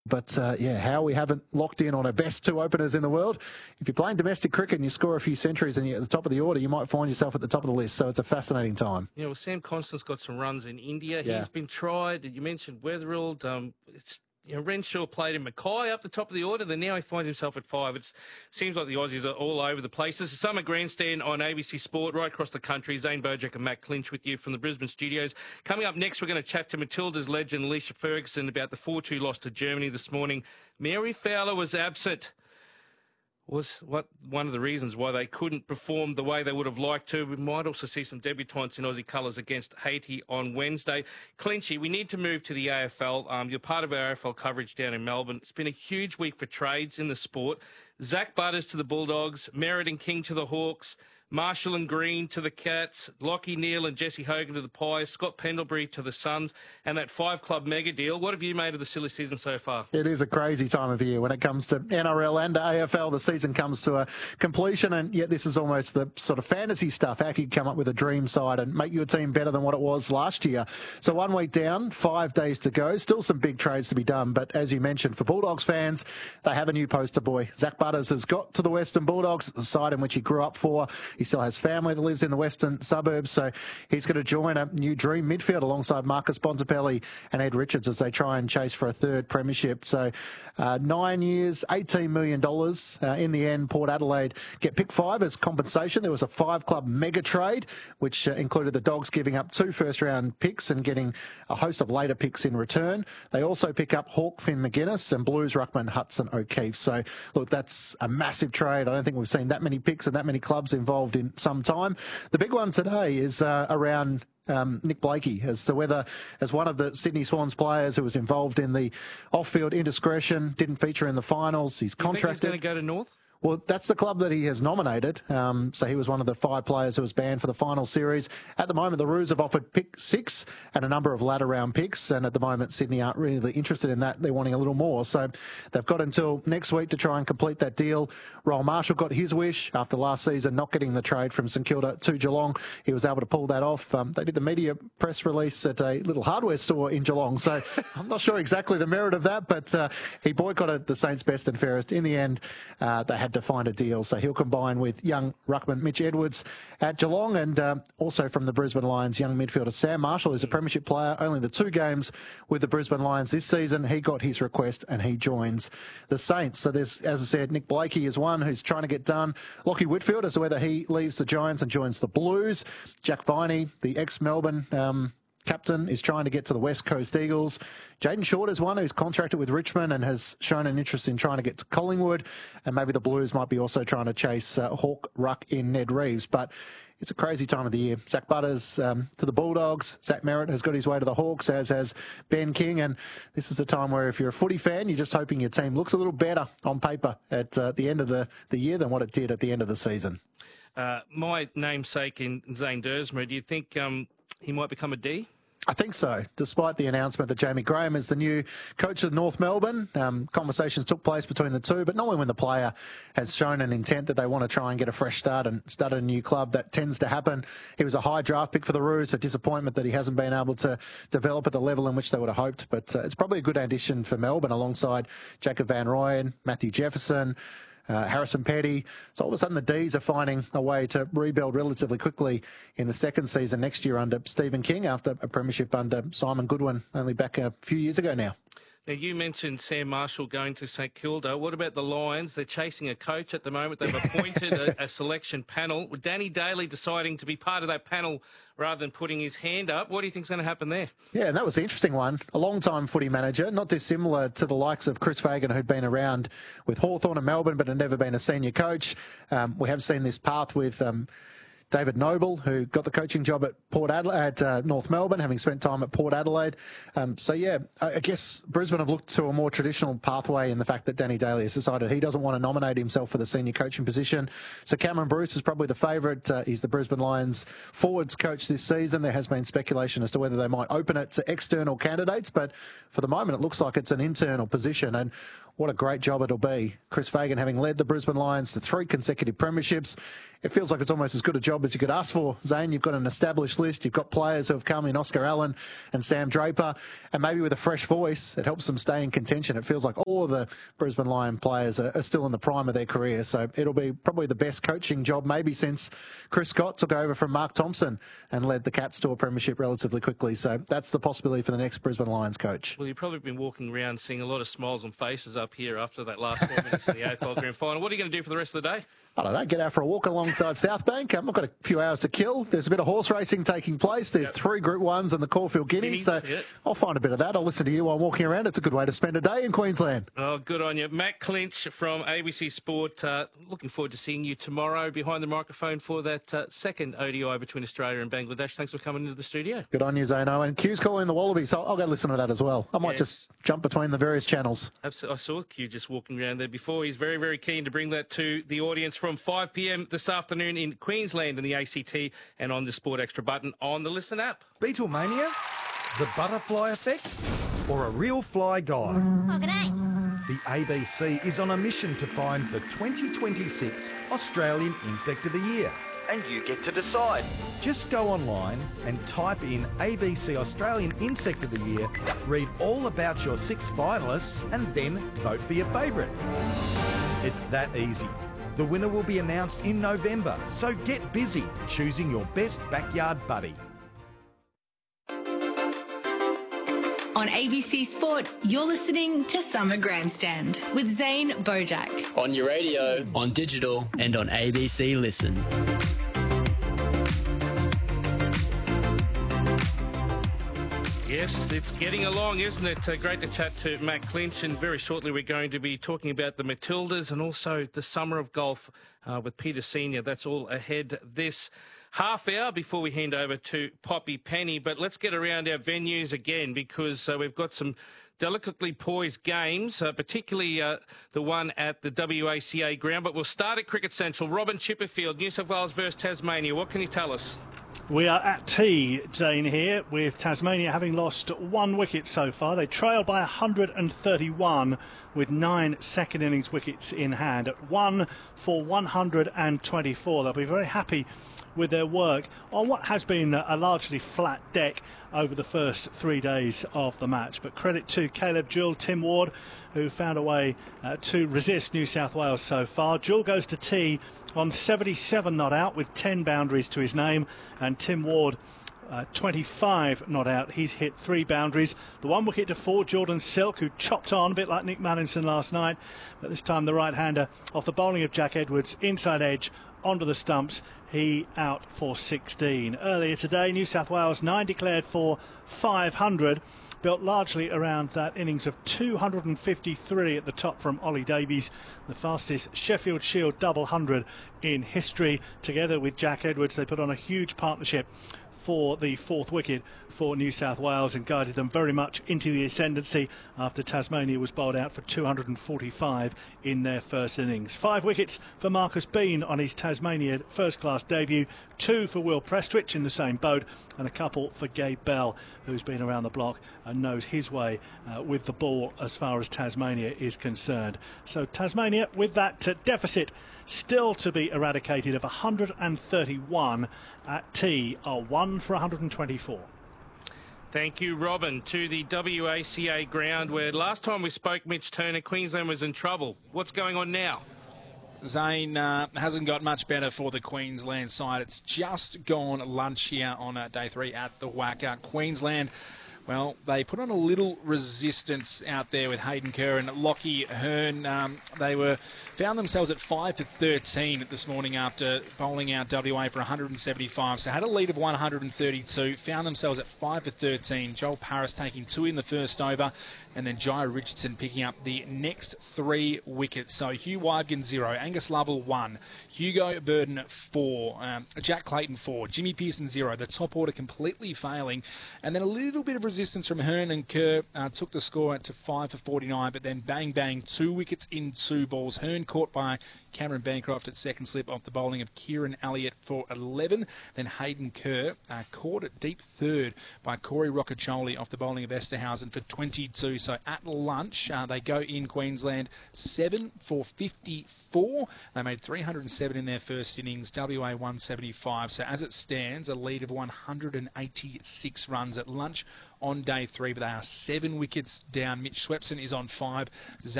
But, yeah, how we haven't locked in on our best two openers in the world. If you're playing domestic cricket and you score a few centuries and you're at the top of the order, you might find yourself at the top of the list. So it's a fascinating time. You know, Sam Constance got some runs in India. Yeah. He's been tried. You mentioned Weatherald. Renshaw played in Mackay up the top of the order. Then now he finds himself at 5. It seems like the Aussies are all over the place. This is Summer Grandstand on ABC Sport right across the country. Zane Bojack and Matt Clinch with you from the Brisbane studios. Coming up next, we're going to chat to Matilda's legend, Alicia Ferguson, about the 4-2 loss to Germany this morning. Mary Fowler was absent. Was one of the reasons why they couldn't perform the way they would have liked to. We might also see some debutantes in Aussie colours against Haiti on Wednesday. Clinchy, we need to move to the AFL. You're part of our AFL coverage down in Melbourne. It's been a huge week for trades in the sport. Zach Butters to the Bulldogs, Merritt and King to the Hawks, Marshall and Green to the Cats, Lockie Neal and Jesse Hogan to the Pies, Scott Pendlebury to the Suns, and that 5-club mega deal. What have you made of the silly season so far? It is a crazy time of year when it comes to NRL and AFL. The season comes to a completion, and yet this is almost the sort of fantasy stuff. How can you come up with a dream side and make your team better than what it was last year? So 1 week down, 5 days to go. Still some big trades to be done, but as you mentioned, for Bulldogs fans, they have a new poster boy. Zach Butters has got to the Western Bulldogs, the side in which he grew up for. He still has family that lives in the western suburbs, so he's going to join a new dream midfield alongside Marcus Bontempelli and Ed Richards as they try and chase for a third premiership. So 9 years, $18 million. In the end, Port Adelaide get pick 5 as compensation. There was a 5-club mega trade, which included the Dogs giving up 2 first-round picks and getting a host of later picks in return. They also pick up Hawk Finn McGuinness and Blues ruckman Hudson O'Keefe. So, look, that's a massive trade. I don't think we've seen that many picks and that many clubs involved in some time. The big one today is around Nick Blakey as to whether, as one of the Sydney Swans players who was involved in the off-field indiscretion, didn't feature in the finals. He's contracted. You think he's going to go to North? Well, that's the club that he has nominated. So he was one of the 5 players who was banned for the final series. At the moment, the Roos have offered pick 6 and a number of ladder round picks. And at the moment, Sydney aren't really interested in that. They're wanting a little more. So they've got until next week to try and complete that deal. Roel Marshall got his wish after last season not getting the trade from St Kilda to Geelong. He was able to pull that off. They did the media press release at a little hardware store in Geelong. So I'm not sure exactly the merit of that, but he boycotted the Saints best and fairest. In the end, they had to find a deal. So he'll combine with young ruckman Mitch Edwards at Geelong, and also from the Brisbane Lions, young midfielder Sam Marshall, who's a premiership player, only the 2 games with the Brisbane Lions this season. He got his request and he joins the Saints. So there's, as I said, Nick Blakey is one who's trying to get done. Lockie Whitfield as to whether he leaves the Giants and joins the Blues. Jack Viney, the ex-Melbourne captain, is trying to get to the West Coast Eagles. Jaden Short is one who's contracted with Richmond and has shown an interest in trying to get to Collingwood. And maybe the Blues might be also trying to chase Hawk Ruck in Ned Reeves. But it's a crazy time of the year. Zach Butters to the Bulldogs. Zach Merritt has got his way to the Hawks, as has Ben King. And this is the time where if you're a footy fan, you're just hoping your team looks a little better on paper at the end of the year than what it did at the end of the season. My namesake in Zane Duursma, do you think he might become a D? I think so, despite the announcement that Jamie Graham is the new coach of North Melbourne. Conversations took place between the two, but normally when the player has shown an intent that they want to try and get a fresh start and start a new club, that tends to happen. He was a high draft pick for the Roos, a disappointment that he hasn't been able to develop at the level in which they would have hoped, but it's probably a good addition for Melbourne alongside Jacob Van Rooyen, Matthew Jefferson, Harrison Petty. So all of a sudden the D's are finding a way to rebuild relatively quickly in the second season next year under Stephen King after a premiership under Simon Goodwin only back a few years ago now. Now, you mentioned Sam Marshall going to St Kilda. What about the Lions? They're chasing a coach at the moment. They've appointed a selection panel. With Danny Daly deciding to be part of that panel rather than putting his hand up, what do you think's going to happen there? Yeah, and that was the interesting one. A long-time footy manager, not dissimilar to the likes of Chris Fagan, who'd been around with Hawthorn and Melbourne but had never been a senior coach. We have seen this path with David Noble, who got the coaching job at North Melbourne, having spent time at Port Adelaide. So, yeah, I guess Brisbane have looked to a more traditional pathway in the fact that Danny Daly has decided he doesn't want to nominate himself for the senior coaching position. So Cameron Bruce is probably the favourite. He's the Brisbane Lions forwards coach this season. There has been speculation as to whether they might open it to external candidates, but for the moment it looks like it's an internal position. And what a great job it'll be. Chris Fagan having led the Brisbane Lions to 3 consecutive premierships. It feels like it's almost as good a job as you could ask for, Zane. You've got an established list. You've got players who have come in, Oscar Allen and Sam Draper, and maybe with a fresh voice, it helps them stay in contention. It feels like all of the Brisbane Lion players are still in the prime of their career, so it'll be probably the best coaching job maybe since Chris Scott took over from Mark Thompson and led the Cats to a premiership relatively quickly. So that's the possibility for the next Brisbane Lions coach. Well, you've probably been walking around seeing a lot of smiles on faces up here after that last 4 minutes in the AFL Grand Final. What are you going to do for the rest of the day? I don't know, get out for a walk alongside South Bank. I've got a few hours to kill. There's a bit of horse racing taking place. There's 3 Group 1s and the Caulfield Guineas, so I'll find a bit of that. I'll listen to you while walking around. It's a good way to spend a day in Queensland. Oh, good on you. Matt Clinch from ABC Sport, looking forward to seeing you tomorrow behind the microphone for that second ODI between Australia and Bangladesh. Thanks for coming into the studio. Good on you, Zano. And Q's calling the Wallabies, so I'll go listen to that as well. I might just jump between the various channels. Absolutely. I saw Q just walking around there before. He's very, very keen to bring that to the audience from 5 p.m. this afternoon in Queensland and the ACT and on the Sport Extra button on the Listen app. Beatlemania, the butterfly effect, or a real fly guy? Oh, g'day. The ABC is on a mission to find the 2026 Australian Insect of the Year. And you get to decide. Just go online and type in ABC Australian Insect of the Year, read all about your 6 finalists, and then vote for your favourite. It's that easy. The winner will be announced in November, so get busy choosing your best backyard buddy. On ABC Sport, you're listening to Summer Grandstand with Zane Bojack. On your radio, on digital, and on ABC Listen. Yes, it's getting along, isn't it? Great to chat to Matt Clinch, and very shortly we're going to be talking about the Matildas and also the summer of golf with Peter Senior. That's all ahead this half hour before we hand over to Poppy Penny. But let's get around our venues again, because we've got some delicately poised games, particularly the one at the WACA ground. But we'll start at Cricket Central. Robin Chipperfield, New South Wales versus Tasmania. What can you tell us? We are at tea, Zane, here, with Tasmania having lost 1 wicket so far. They trail by 131 with 9 second innings wickets in hand at 1 for 124. They'll be very happy with their work on what has been a largely flat deck over the first 3 days of the match. But credit to Caleb Jewell, Tim Ward, who found a way to resist New South Wales so far. Jewell goes to tea on 77 not out with 10 boundaries to his name, and Tim Ward 25 not out. He's hit 3 boundaries. The 1 wicket to 4, Jordan Silk, who chopped on a bit like Nick Mallinson last night, but this time the right-hander off the bowling of Jack Edwards, inside edge onto the stumps. He out for 16. Earlier today, New South Wales 9 declared for 500, built largely around that innings of 253 at the top from Ollie Davies, the fastest Sheffield Shield double 100 in history. Together with Jack Edwards, they put on a huge partnership for the 4th wicket for New South Wales and guided them very much into the ascendancy after Tasmania was bowled out for 245 in their first innings. 5 wickets for Marcus Bean on his Tasmania first-class debut, 2 for Will Prestwich in the same boat, and a couple for Gabe Bell, who's been around the block and knows his way with the ball as far as Tasmania is concerned. So Tasmania, with that deficit still to be eradicated of 131 at tea, are 1 for 124. Thank you, Robin. To the WACA ground, where last time we spoke, Mitch Turner, Queensland was in trouble. What's going on now? Zane, hasn't got much better for the Queensland side. It's just gone lunch here on day 3 at the WACA. Queensland, well, they put on a little resistance out there with Hayden Kerr and Lockie Hearn. They found themselves at 5 for 13 this morning after bowling out WA for 175. So had a lead of 132, found themselves at 5 for 13. Joel Paris taking 2 in the first over, and then Jai Richardson picking up the next 3 wickets. So Hugh Wybgen 0, Angus Lovell 1, Hugo Burden 4, Jack Clayton 4, Jimmy Pearson 0. The top order completely failing, and then a little bit of resistance from Hearn and Kerr took the score to 5 for 49, but then bang, bang, 2 wickets in 2 balls. Hearn caught by Cameron Bancroft at second slip off the bowling of Kieran Elliott for 11. Then Hayden Kerr caught at deep third by Corey Roccaccioli off the bowling of Esterhausen for 22. So at lunch, they go in Queensland 7 for 54. They made 307 in their first innings, WA 175. So as it stands, a lead of 186 runs at lunch on day 3, but they are 7 wickets down. Mitch Swepson is on 5.